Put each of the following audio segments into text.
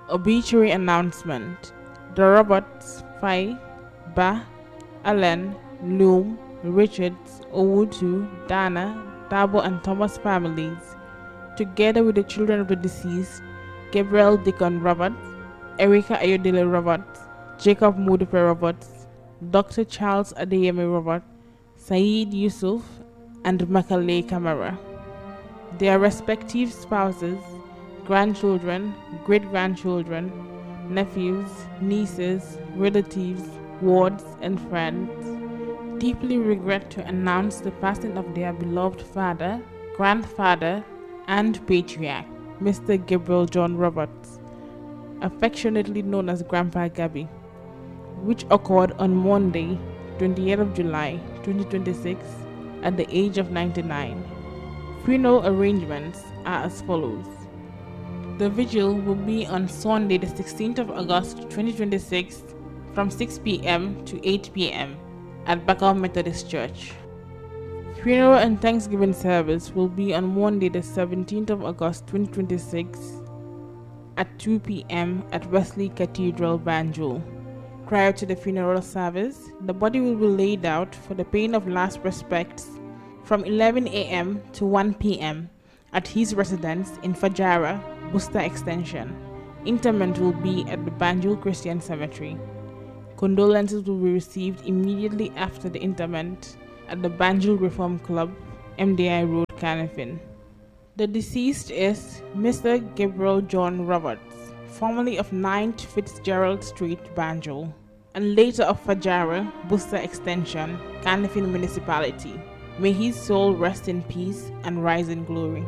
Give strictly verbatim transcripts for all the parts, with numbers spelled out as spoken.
Obituary announcement. The Roberts, Fai, Ba, Allen, Loom, Richards, Owutu, Dana, Dabo, and Thomas families, together with the children of the deceased, Gabriel Deacon Roberts, Erica Ayodele Roberts, Jacob Modupe Roberts, Doctor Charles Adeyemi Roberts, Saeed Yusuf, and Makalei Kamara, their respective spouses, grandchildren, great-grandchildren, nephews, nieces, relatives, wards, and friends, deeply regret to announce the passing of their beloved father, grandfather, and patriarch, Mister Gabriel John Roberts, affectionately known as Grandpa Gabby, which occurred on Monday, twenty-eighth of July, twenty twenty-six, at the age of ninety-nine. Funeral arrangements are as follows. The vigil will be on Sunday, the sixteenth of August, twenty twenty-six, from six p.m. to eight p.m. at Bakau Methodist Church. Funeral and Thanksgiving service will be on Monday, the seventeenth of August, twenty twenty-six, at two p.m. at Wesley Cathedral, Banjul. Prior to the funeral service, the body will be laid out for the paying of last respects from eleven a.m. to one p.m. at his residence in Fajara, Busta Extension. Interment will be at the Banjul Christian Cemetery. Condolences will be received immediately after the interment at the Banjul Reform Club, M D I Road, Canifin. The deceased is Mister Gabriel John Roberts, formerly of ninth Fitzgerald Street, Banjul, and later of Fajara, Busta Extension, Canifin Municipality. May his soul rest in peace and rise in glory.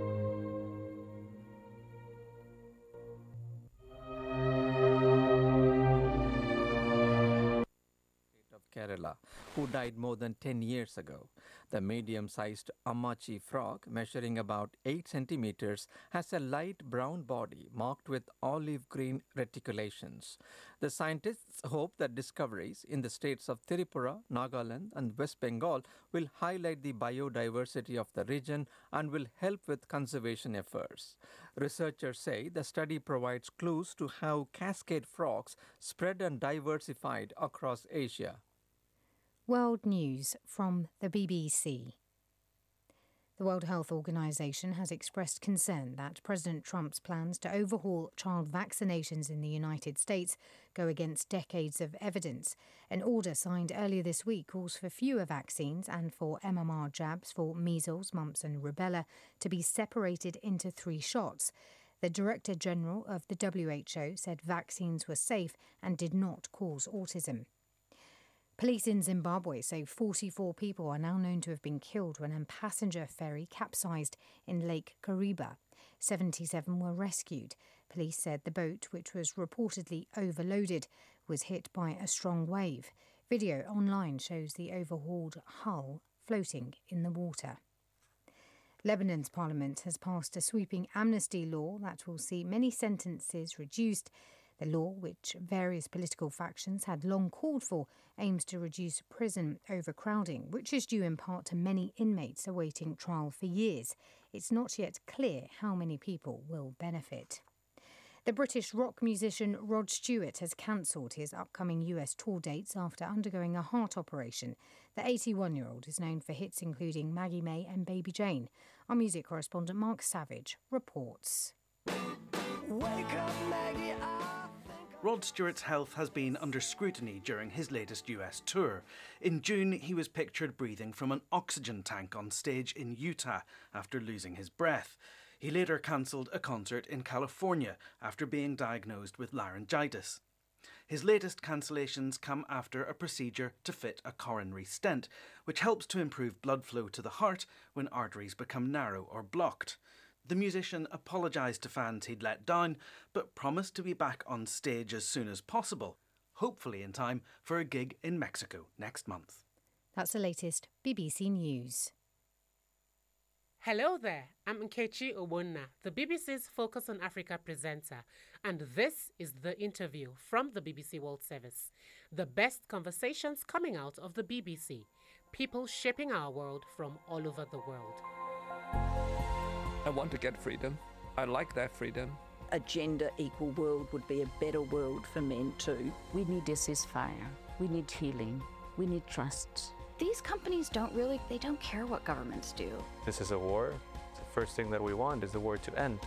Of Kerala, who died more than ten years ago. The medium-sized Amachi frog, measuring about eight centimeters, has a light brown body marked with olive green reticulations. The scientists hope that discoveries in the states of Tripura, Nagaland, and West Bengal will highlight the biodiversity of the region and will help with conservation efforts. Researchers say the study provides clues to how cascade frogs spread and diversified across Asia. World News from the B B C. The World Health Organization has expressed concern that President Trump's plans to overhaul child vaccinations in the United States go against decades of evidence. An order signed earlier this week calls for fewer vaccines and for M M R jabs for measles, mumps and rubella to be separated into three shots. The Director General of the W H O said vaccines were safe and did not cause autism. Police in Zimbabwe say forty-four people are now known to have been killed when a passenger ferry capsized in Lake Kariba. seventy-seven were rescued. Police said the boat, which was reportedly overloaded, was hit by a strong wave. Video online shows the overhauled hull floating in the water. Lebanon's parliament has passed a sweeping amnesty law that will see many sentences reduced. The law, which various political factions had long called for, aims to reduce prison overcrowding, which is due in part to many inmates awaiting trial for years. It's not yet clear how many people will benefit. The British rock musician Rod Stewart has cancelled his upcoming U S tour dates after undergoing a heart operation. The eighty-one-year-old is known for hits including Maggie May and Baby Jane. Our music correspondent Mark Savage reports. Wake up, Maggie, Rod Stewart's health has been under scrutiny during his latest U S tour. In June, he was pictured breathing from an oxygen tank on stage in Utah after losing his breath. He later cancelled a concert in California after being diagnosed with laryngitis. His latest cancellations come after a procedure to fit a coronary stent, which helps to improve blood flow to the heart when arteries become narrow or blocked. The musician apologised to fans he'd let down, but promised to be back on stage as soon as possible, hopefully in time for a gig in Mexico next month. That's the latest B B C News. Hello there, I'm Nkechi Owonna, the B B C's Focus on Africa presenter, and this is The Interview from the B B C World Service. The best conversations coming out of the B B C, people shaping our world from all over the world. I want to get freedom. I like that freedom. a gender equal world would be a better world for men too. We need a ceasefire. We need healing. We need trust. These companies don't really, they don't care what governments do. This is a war. The first thing that we want is the war to end.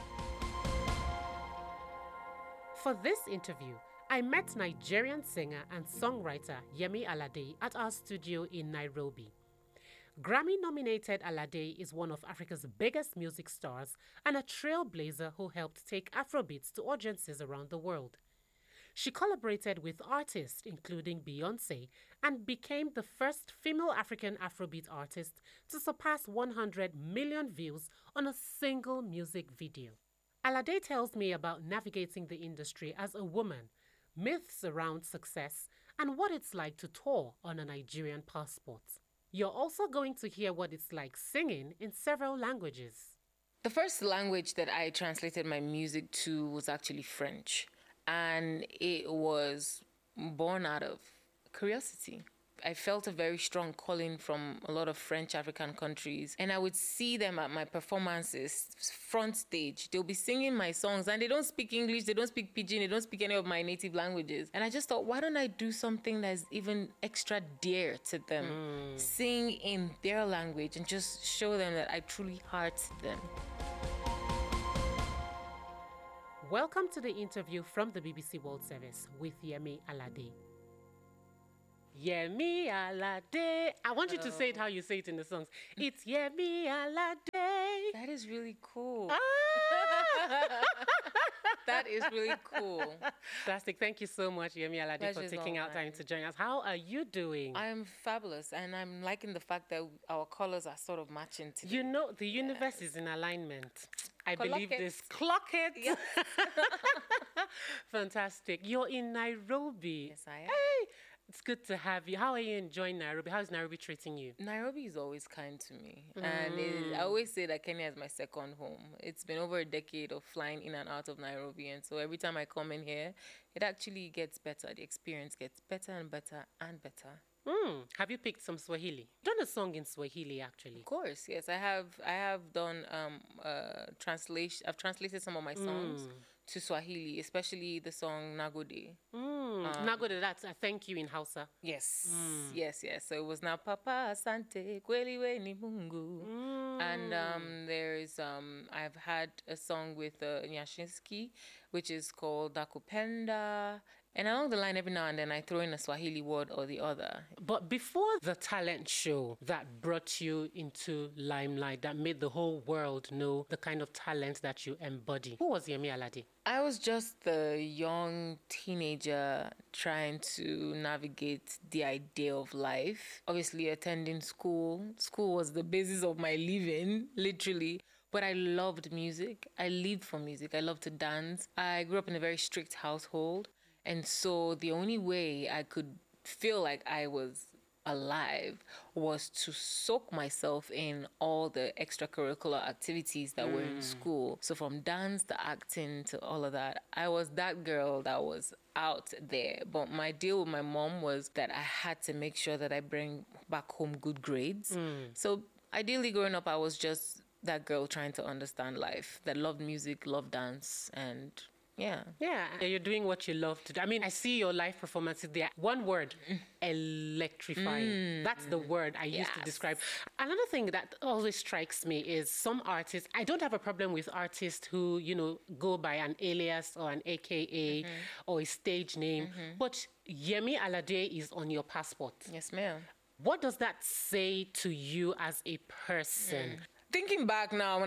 For this interview, I met Nigerian singer and songwriter Yemi Alade at our studio in Nairobi. Grammy-nominated Alade is one of Africa's biggest music stars and a trailblazer who helped take Afrobeats to audiences around the world. She collaborated with artists including Beyoncé and became the first female African Afrobeat artist to surpass one hundred million views on a single music video. Alade tells me about navigating the industry as a woman, myths around success, and what it's like to tour on a Nigerian passport. You're also going to hear what it's like singing in several languages. The first language that I translated my music to was actually French. And it was born out of curiosity. I felt a very strong calling from a lot of French African countries. And I would see them at my performances, front stage. They'll be singing my songs and they don't speak English, they don't speak Pidgin, they don't speak any of my native languages. And I just thought, why don't I do something that's even extra dear to them? Mm. Sing in their language and just show them that I truly heart them. Welcome to the interview from the B B C World Service with Yemi Alade. Yemi Alade. I want Hello. You to say it how you say it in the songs. It's Yemi Alade. That is really cool. Ah! That is really cool. Fantastic. Thank you so much, Yemi Alade, Pleasure's for taking out time to join us. How are you doing? I'm fabulous, and I'm liking the fact that our colors are sort of matching today. You know, the universe yes. is in alignment. I Clock believe it. this. Clock it. Yes. Fantastic. You're in Nairobi. Yes, I am. Hey, it's good to have you. How are you enjoying Nairobi? How is Nairobi treating you? Nairobi is always kind to me. Mm. And it, I always say that Kenya is my second home. It's been over a decade of flying in and out of Nairobi. And so every time I come in here, it actually gets better. The experience gets better and better and better. Mm. Have you picked some Swahili? Done a song in Swahili, actually. Of course, yes. I have. I have done um uh translation. I've translated some of my songs mm. to Swahili, especially the song Nagode. Mm. Um, Nagode, that's a thank you in Hausa. Yes, mm. yes, yes. So it was na Papa Asante Kweli we ni Mungu. Mm. And um, there's um, I've had a song with uh, Nyashinsky, which is called Dakupenda. And along the line, every now and then, I throw in a Swahili word or the other. But before the talent show that brought you into limelight, that made the whole world know the kind of talent that you embody, who was Yemi Alade? I was just the young teenager trying to navigate the idea of life. Obviously, attending school. School was the basis of my living, literally. But I loved music. I lived for music. I loved to dance. I grew up in a very strict household. And so the only way I could feel like I was alive was to soak myself in all the extracurricular activities that mm. were in school. So from dance to acting to all of that, I was that girl that was out there. But my deal with my mom was that I had to make sure that I bring back home good grades. Mm. So ideally growing up, I was just that girl trying to understand life, that loved music, loved dance, and yeah. Yeah, you're doing what you love to do. I mean, I see your live performances there. One word, electrifying. Mm. That's the word I yes. used to describe. Another thing that always strikes me is some artists, I don't have a problem with artists who, you know, go by an alias or an A K A mm-hmm. or a stage name, mm-hmm. but Yemi Alade is on your passport. Yes, ma'am. What does that say to you as a person? Mm. Thinking back now, when